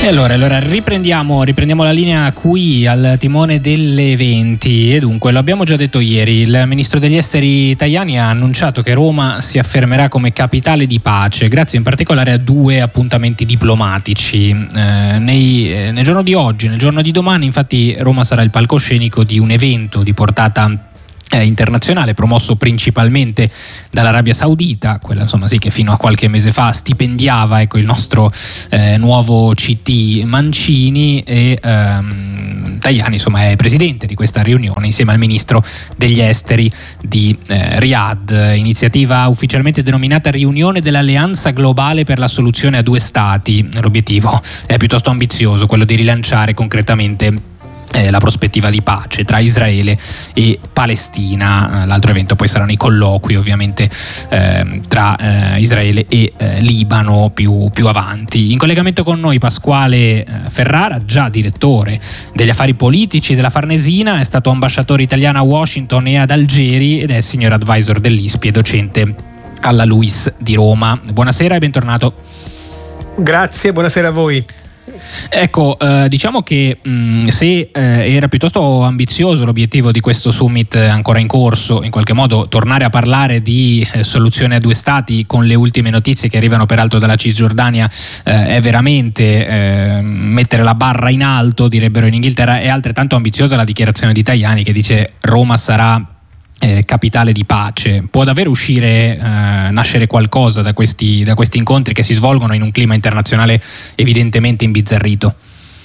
E allora riprendiamo la linea qui al timone delle eventi. E dunque, lo abbiamo già detto ieri, il ministro degli esteri Tajani ha annunciato che Roma si affermerà come capitale di pace, grazie in particolare a 2 appuntamenti diplomatici. Nel giorno di oggi, nel giorno di domani, infatti, Roma sarà il palcoscenico di un evento di portata internazionale promosso principalmente dall'Arabia Saudita, quella insomma sì che fino a qualche mese fa stipendiava il nostro nuovo CT Mancini, e Tajani insomma è presidente di questa riunione insieme al ministro degli esteri di Riyadh, iniziativa ufficialmente denominata Riunione dell'Alleanza Globale per la Soluzione a 2 Stati. L'obiettivo è piuttosto ambizioso, quello di rilanciare concretamente la prospettiva di pace tra Israele e Palestina. L'altro evento poi saranno i colloqui ovviamente tra Israele e Libano più avanti. In collegamento con noi Pasquale Ferrara, già direttore degli affari politici della Farnesina, è stato ambasciatore italiano a Washington e ad Algeri ed è senior advisor dell'ISPI e docente alla LUISS di Roma. Buonasera e bentornato. Grazie, buonasera a voi. Ecco, diciamo che se era piuttosto ambizioso l'obiettivo di questo summit ancora in corso, in qualche modo tornare a parlare di soluzione a 2 stati con le ultime notizie che arrivano peraltro dalla Cisgiordania è veramente mettere la barra in alto, direbbero in Inghilterra. È altrettanto ambiziosa la dichiarazione di Tajani che dice Roma sarà capitale di pace. Può davvero nascere qualcosa da questi incontri che si svolgono in un clima internazionale evidentemente imbizzarrito?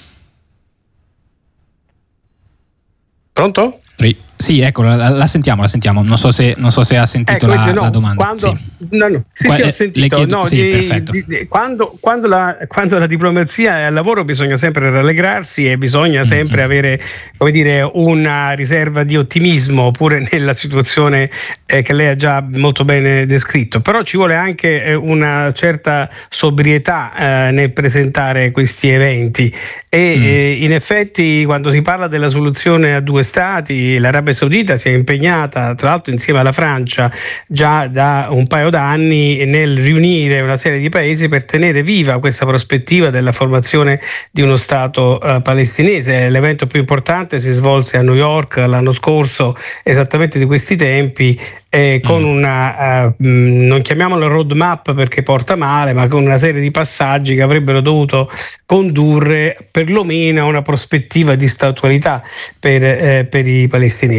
Pronto? Sì, ecco, la sentiamo. Non so se ha sentito la domanda. Sì, ho sentito. Perfetto. Quando la diplomazia è al lavoro bisogna sempre rallegrarsi e bisogna sempre avere, come dire, una riserva di ottimismo pure nella situazione che lei ha già molto bene descritto. Però ci vuole anche una certa sobrietà nel presentare questi eventi e in effetti quando si parla della soluzione a 2 stati, l'Arabia Saudita si è impegnata, tra l'altro insieme alla Francia, già da un paio d'anni nel riunire una serie di paesi per tenere viva questa prospettiva della formazione di uno Stato palestinese. L'evento più importante si svolse a New York l'anno scorso, esattamente di questi tempi, con una non chiamiamola roadmap perché porta male, ma con una serie di passaggi che avrebbero dovuto condurre perlomeno a una prospettiva di statualità per i palestinesi.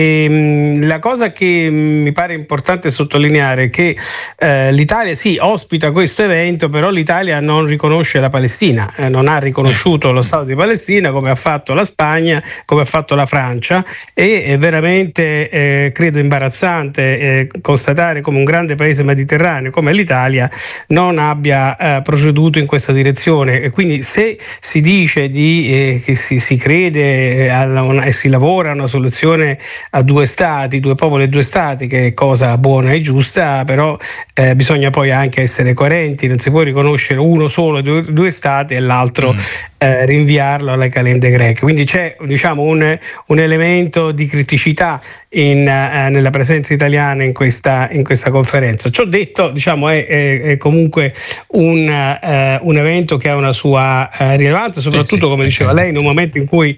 E la cosa che mi pare importante sottolineare è che l'Italia sì ospita questo evento, però l'Italia non riconosce la Palestina, non ha riconosciuto lo Stato di Palestina come ha fatto la Spagna, come ha fatto la Francia, e è veramente credo imbarazzante constatare come un grande paese mediterraneo come l'Italia non abbia proceduto in questa direzione. E quindi se si dice che si crede e si lavora a una soluzione a 2 stati, 2 popoli e 2 stati, che è cosa buona e giusta, però bisogna poi anche essere coerenti, non si può riconoscere uno solo due stati e l'altro rinviarlo alle calende greche. Quindi c'è un elemento di criticità nella presenza italiana in questa conferenza. Ciò detto, è comunque un evento che ha una sua rilevanza, soprattutto come diceva lei, nel momento in cui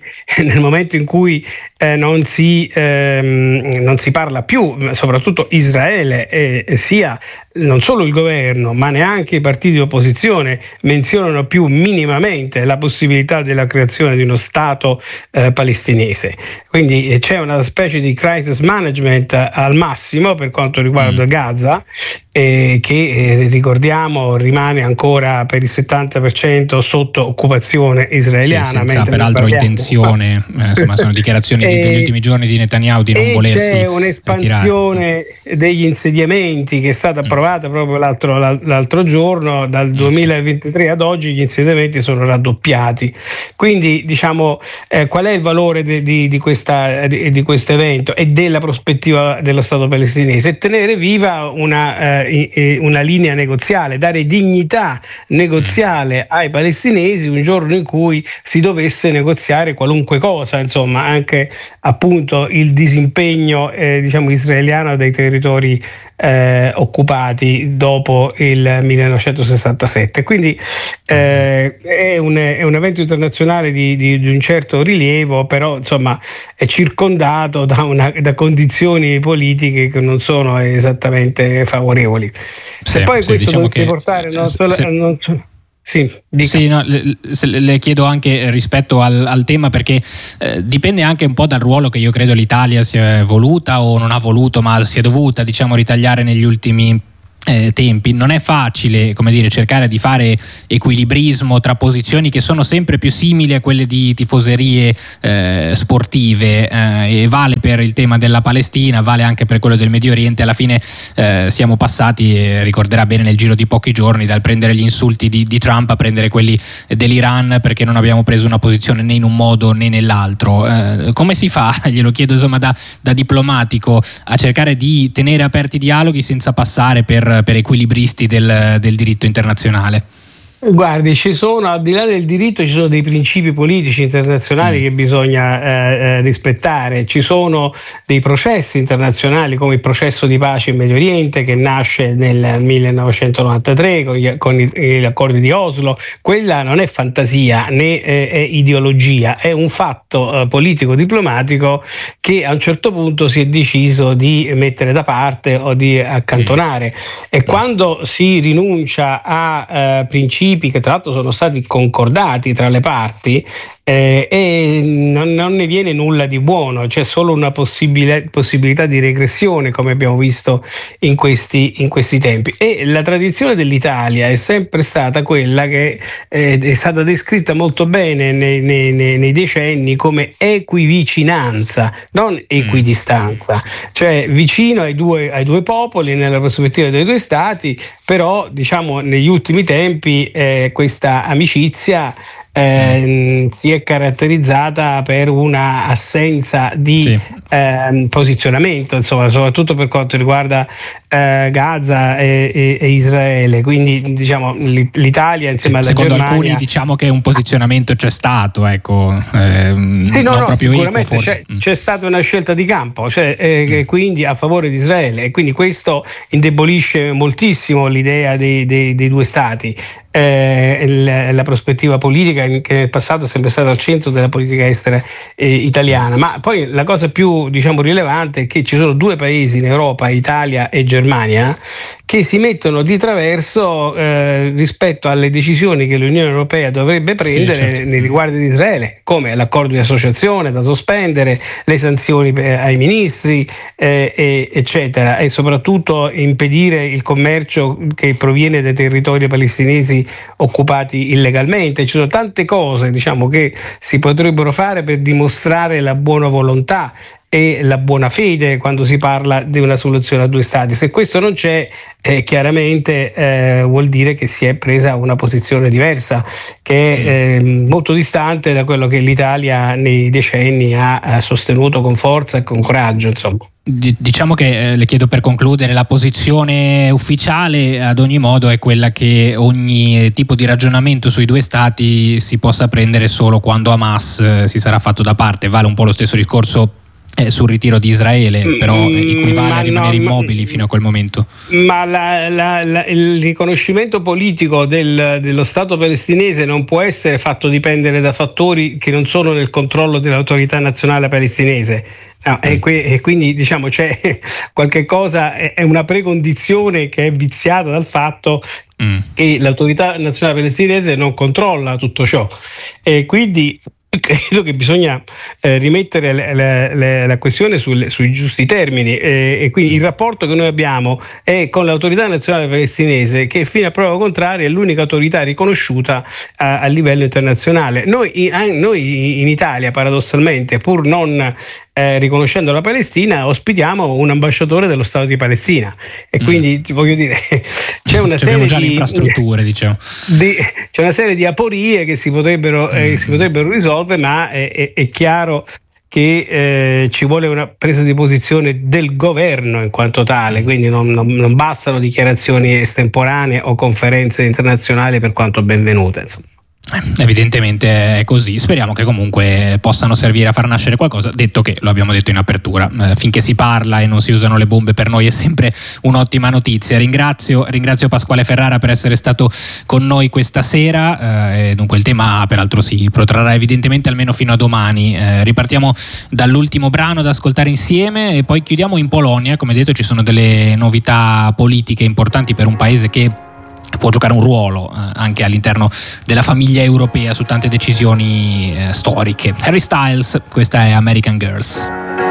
non si parla più, soprattutto Israele, sia non solo il governo ma neanche i partiti di opposizione menzionano più minimamente la possibilità della creazione di uno Stato palestinese. Quindi c'è una specie di crisis management al massimo per quanto riguarda Gaza, che ricordiamo rimane ancora per il 70% sotto occupazione israeliana, senza peraltro intenzione, sono dichiarazioni degli ultimi giorni di Netanyahu di non volersi c'è un'espansione degli insediamenti che è stata approvata proprio l'altro giorno. Dal 2023 ad oggi gli insediamenti sono raddoppiati. Quindi qual è il valore di questo evento e della prospettiva dello Stato palestinese? Tenere viva una linea negoziale, dare dignità negoziale ai palestinesi un giorno in cui si dovesse negoziare qualunque cosa, insomma anche appunto il disimpegno israeliano dai territori occupati. stati dopo il 1967. Quindi è un evento internazionale di un certo rilievo, però insomma è circondato da condizioni politiche che non sono esattamente favorevoli. Se poi questo diciamo dovesse portare le chiedo anche rispetto al tema, perché dipende anche un po' dal ruolo che io credo l'Italia si è voluta o non ha voluto, ma si è dovuta, diciamo, ritagliare negli ultimi tempi. Non è facile, come dire, cercare di fare equilibrismo tra posizioni che sono sempre più simili a quelle di tifoserie sportive, e vale per il tema della Palestina, vale anche per quello del Medio Oriente. Alla fine siamo passati, ricorderà bene, nel giro di pochi giorni, dal prendere gli insulti di Trump a prendere quelli dell'Iran, perché non abbiamo preso una posizione né in un modo né nell'altro. Come si fa, glielo chiedo insomma da diplomatico, a cercare di tenere aperti i dialoghi senza passare per equilibristi del diritto internazionale? Guardi, ci sono, al di là del diritto, ci sono dei principi politici internazionali che bisogna rispettare. Ci sono dei processi internazionali, come il processo di pace in Medio Oriente, che nasce nel 1993 con gli accordi di Oslo. Quella non è fantasia né è ideologia, è un fatto politico-diplomatico che a un certo punto si è deciso di mettere da parte o di accantonare. E quando si rinuncia a principi che tra l'altro sono stati concordati tra le parti, e non ne viene nulla di buono, c'è solo una possibilità di regressione, come abbiamo visto in questi tempi. E la tradizione dell'Italia è sempre stata quella che è stata descritta molto bene nei decenni come equivicinanza, non equidistanza, cioè vicino ai due popoli nella prospettiva dei due stati, però diciamo negli ultimi tempi questa amicizia si è caratterizzata per una assenza di posizionamento, insomma, soprattutto per quanto riguarda Gaza e Israele. Quindi diciamo l'Italia insieme alla secondo Germania, alcuni diciamo che un posizionamento c'è stato, ecco. Sicuramente c'è stata una scelta di campo, quindi a favore di Israele, e quindi questo indebolisce moltissimo l'idea dei due stati. La prospettiva politica che nel passato è sempre stata al centro della politica estera italiana. Ma poi la cosa più rilevante è che ci sono due paesi in Europa, Italia e Germania, che si mettono di traverso rispetto alle decisioni che l'Unione Europea dovrebbe prendere nei riguardi di Israele, come l'accordo di associazione da sospendere, le sanzioni ai ministri, eccetera, e soprattutto impedire il commercio che proviene dai territori palestinesi occupati illegalmente. Ci sono tante cose, diciamo, che si potrebbero fare per dimostrare la buona volontà e la buona fede quando si parla di una soluzione a due stati. Se questo non c'è, chiaramente vuol dire che si è presa una posizione diversa, che è molto distante da quello che l'Italia nei decenni ha sostenuto con forza e con coraggio, insomma. Diciamo che, le chiedo per concludere, la posizione ufficiale ad ogni modo è quella che ogni tipo di ragionamento sui due stati si possa prendere solo quando Hamas si sarà fatto da parte. Vale un po' lo stesso discorso sul ritiro di Israele, però equivale a rimanere immobili fino a quel momento. Ma il riconoscimento politico dello Stato palestinese non può essere fatto dipendere da fattori che non sono nel controllo dell'autorità nazionale palestinese. No, e quindi diciamo c'è qualche cosa, è una precondizione che è viziata dal fatto che l'autorità nazionale palestinese non controlla tutto ciò, e quindi credo che bisogna rimettere la questione sui giusti termini, e quindi il rapporto che noi abbiamo è con l'autorità nazionale palestinese, che fino a prova contraria è l'unica autorità riconosciuta a livello internazionale. Noi in Italia, paradossalmente, pur non riconoscendo la Palestina, ospitiamo un ambasciatore dello Stato di Palestina, e quindi voglio dire c'è una serie già di infrastrutture, diciamo. C'è una serie di aporie che si potrebbero risolvere, ma è chiaro che ci vuole una presa di posizione del governo in quanto tale, quindi non bastano dichiarazioni estemporanee o conferenze internazionali, per quanto benvenute, insomma. Evidentemente è così. Speriamo che comunque possano servire a far nascere qualcosa, detto che, lo abbiamo detto in apertura, finché si parla e non si usano le bombe, per noi è sempre un'ottima notizia. Ringrazio Pasquale Ferrara per essere stato con noi questa sera, e dunque il tema peraltro si protrarrà evidentemente almeno fino a domani. Ripartiamo dall'ultimo brano da ascoltare insieme e poi chiudiamo in Polonia. Come detto, ci sono delle novità politiche importanti per un paese che può giocare un ruolo anche all'interno della famiglia europea su tante decisioni storiche. Harry Styles, questa è American Girls.